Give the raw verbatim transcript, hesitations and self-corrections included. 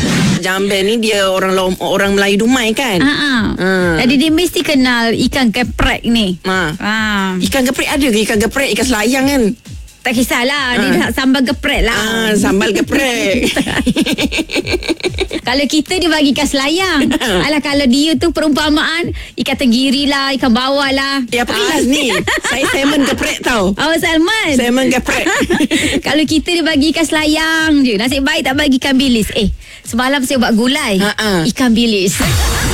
Jamban ni dia orang orang Melayu Dumai kan. Ha ah. Ha. Jadi dia mesti kenal ikan geprek ni. Ha. Ha. Ikan geprek ada ke ikan geprek, ikan selayang kan? Tak kisahlah, ha. Dia nak sambal geprek lah. Ah, sambal geprek. Kalau kita dia bagi ikan selayang. Alah, kalau dia tu perumpamaan ikan tenggiri lah, ikan bawal lah. Ya, apa kelas ni? Saya salmon geprek tau. Oh, Salman. Salmon geprek. Kalau kita dia bagi ikan selayang je. Nasib baik tak bagi ikan bilis. Eh, semalam saya buat gulai. Ha-ha. Ikan bilis.